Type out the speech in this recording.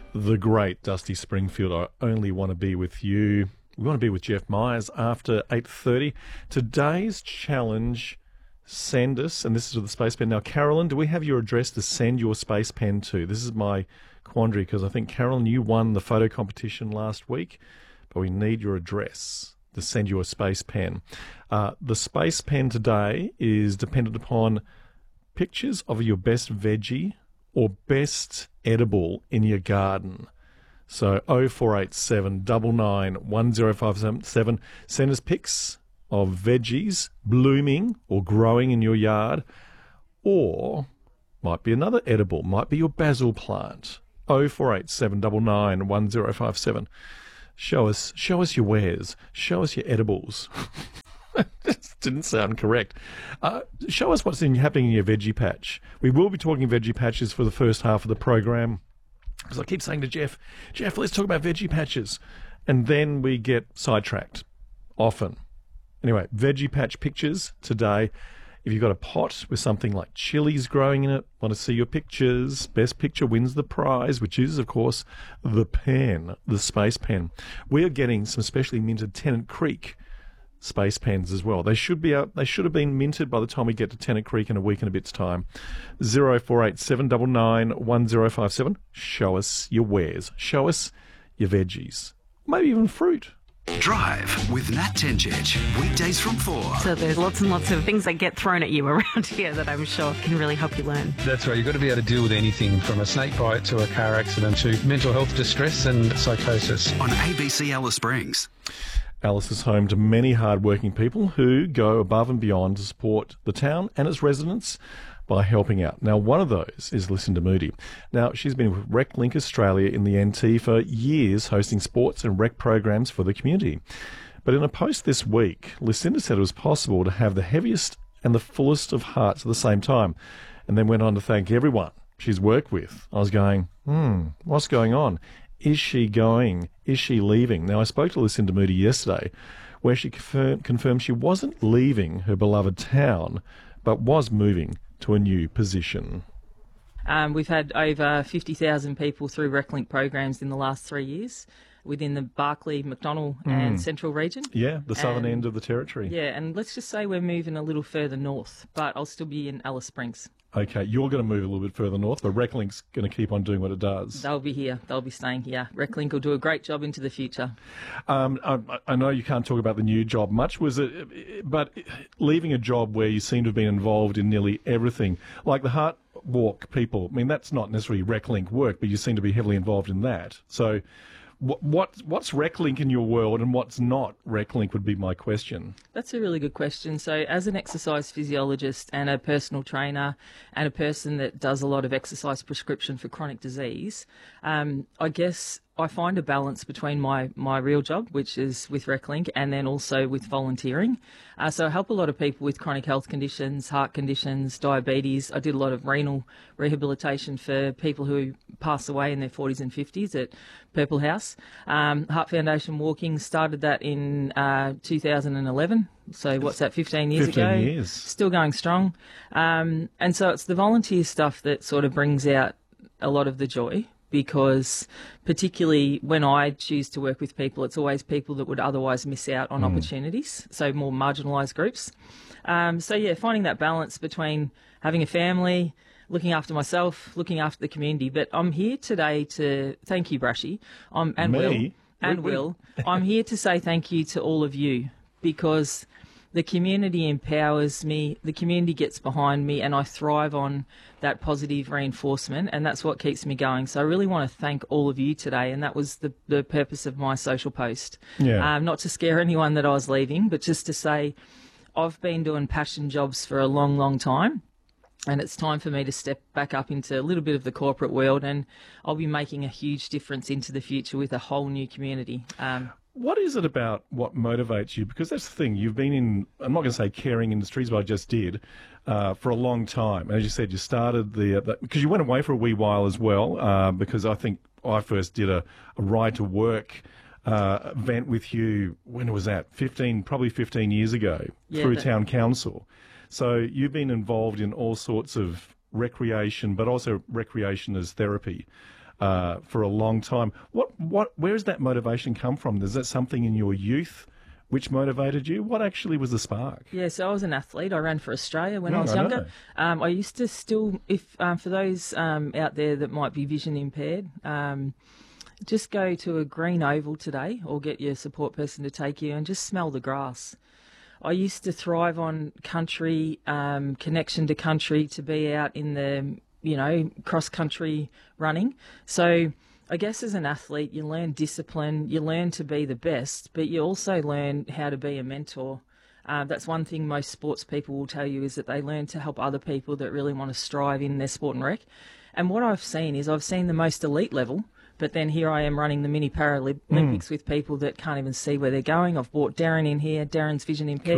The great Dusty Springfield. I only want to be with you. We want to be with Jeff Myers after 8:30. Today's challenge, send us, and this is with the Space Pen. Now, Carolyn, do we have your address to send your Space Pen to? This is my quandary because I think, Carolyn, you won the photo competition last week, but we need your address to send you a Space Pen. The Space Pen today is dependent upon pictures of your best veggie or best edible in your garden. So 0487 99 1057. Send us pics of veggies blooming or growing in your yard, or might be another edible, might be your basil plant. 0487 99 1057. Show us your wares. Show us your edibles. That didn't sound correct. Show us what's happening in your veggie patch. We will be talking veggie patches for the first half of the program, because I keep saying to Jeff, let's talk about veggie patches. And then we get sidetracked, often. Anyway, veggie patch pictures today. If you've got a pot with something like chilies growing in it, want to see your pictures, best picture wins the prize, which is, of course, the pen, the Space Pen. We are getting some specially minted Tennant Creek Space Pens as well. They should be out. They should have been minted by the time we get to Tennant Creek in a week and a bit's time. 0487 99 1057. Show us your wares. Show us your veggies. Maybe even fruit. Drive with Nat Tenchich, weekdays from 4. So there's lots and lots of things that get thrown at you around here that I'm sure can really help you learn. That's right. You've got to be able to deal with anything from a snake bite to a car accident to mental health distress and psychosis. On ABC Alice Springs. Alice is home to many hard-working people who go above and beyond to support the town and its residents by helping out. Now, one of those is Lucinda Moody. Now, she's been with RecLink Australia in the NT for years, hosting sports and rec programs for the community. But in a post this week, Lucinda said it was possible to have the heaviest and the fullest of hearts at the same time, and then went on to thank everyone she's worked with. I was going, what's going on? Is she going? Is she leaving? Now, I spoke to Lucinda Moody yesterday, where she confirmed she wasn't leaving her beloved town, but was moving to a new position. We've had over 50,000 people through RecLink programs in the last 3 years within the Barkly, McDonnell and Central region. Yeah, the southern end of the territory. Yeah, and let's just say we're moving a little further north, but I'll still be in Alice Springs. Okay, you're going to move a little bit further north, but RecLink's going to keep on doing what it does. They'll be here. They'll be staying here. RecLink will do a great job into the future. I know you can't talk about the new job much, but leaving a job where you seem to have been involved in nearly everything, like the Heart Walk people, I mean, that's not necessarily RecLink work, but you seem to be heavily involved in that. So what's RecLink in your world and what's not RecLink would be my question. That's a really good question. So as an exercise physiologist and a personal trainer and a person that does a lot of exercise prescription for chronic disease, I guess I find a balance between my real job, which is with RecLink, and then also with volunteering. So I help a lot of people with chronic health conditions, heart conditions, diabetes. I did a lot of renal rehabilitation for people who pass away in their 40s and 50s at Purple House. Heart Foundation Walking, started that in 2011. So what's that, 15 years ago? 15 years. Still going strong. And so it's the volunteer stuff that sort of brings out a lot of the joy, because particularly when I choose to work with people, it's always people that would otherwise miss out on opportunities, so more marginalised groups. Finding that balance between having a family, looking after myself, looking after the community. But I'm here today to thank you, Brushy, Will. I'm here to say thank you to all of you, because the community empowers me, the community gets behind me, and I thrive on that positive reinforcement, and that's what keeps me going. So I really want to thank all of you today, and that was the purpose of my social post. Yeah. Not to scare anyone that I was leaving, but just to say I've been doing passion jobs for a long, long time, and it's time for me to step back up into a little bit of the corporate world, and I'll be making a huge difference into the future with a whole new community. What is it about what motivates you? Because that's the thing. You've been in, I'm not going to say caring industries, but I just did, for a long time. And as you said, you started because you went away for a wee while as well, because I think I first did a ride to work event with you, when was that? Probably 15 years ago, through Town Council. So you've been involved in all sorts of recreation, but also recreation as therapy. for a long time. Where does that motivation come from? Is that something in your youth which motivated you? What actually was the spark? Yeah, so I was an athlete. I ran for Australia when I was I younger. know. I used to still, for those out there that might be vision impaired, just go to a green oval today or get your support person to take you and just smell the grass. I used to thrive on country, connection to country, to be out in the, cross-country running. So I guess as an athlete, you learn discipline, you learn to be the best, but you also learn how to be a mentor. That's one thing most sports people will tell you, is that they learn to help other people that really want to strive in their sport and rec. And what I've seen the most elite level, but then here I am running the mini Paralympics with people that can't even see where they're going. I've brought Darren in here. Darren's vision impaired.